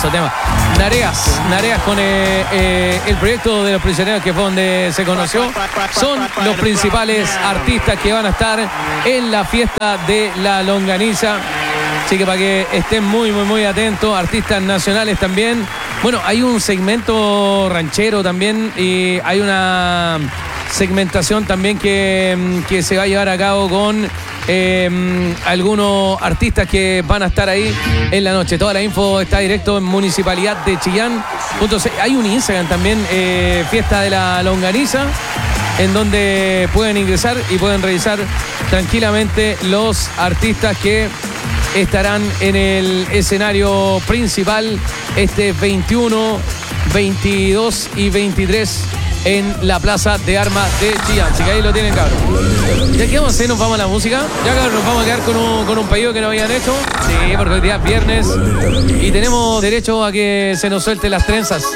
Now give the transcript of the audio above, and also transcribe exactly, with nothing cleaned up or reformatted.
hermoso tema. Nareas, Nareas con eh, eh, el proyecto de los prisioneros, que fue donde se conoció. Son los principales artistas que van a estar en la fiesta de la longaniza. Así que para que estén muy, muy, muy atentos. Artistas nacionales también. Bueno, hay un segmento ranchero también y hay una segmentación también que, que se va a llevar a cabo con eh, algunos artistas que van a estar ahí en la noche. Toda la info está directo en Municipalidad de Chillán. Entonces, hay un Instagram también, eh, Fiesta de la Longaniza, en donde pueden ingresar y pueden revisar tranquilamente los artistas que estarán en el escenario principal este veintiuno, veintidós y veintitrés en la Plaza de Armas de Chillán. Así que ahí lo tienen, cabrón. ¿Ya qué vamos a hacer? ¿Nos vamos a la música? Ya, cabrón, nos vamos a quedar con un, con un pedido que nos habían hecho. Sí, porque hoy día es viernes y tenemos derecho a que se nos suelten las trenzas.